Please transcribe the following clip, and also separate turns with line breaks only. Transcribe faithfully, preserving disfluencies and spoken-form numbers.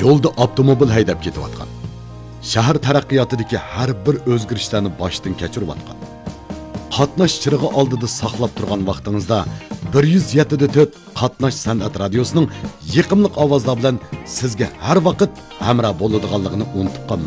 yo'lda avtomobil haydab ketayotgan. Shahar taraqqiyotidagi har bir o'zgarishlarni boshdan kechiryotgan. Qatnash chirig'i oldida saqlab turgan vaqtingizda bir yuz yetti nuqta to'rt Qatnash san'at radiosining yiqimli ovozlar bilan sizga har vaqt hamroh bo'ladiganligini unutib qolmang.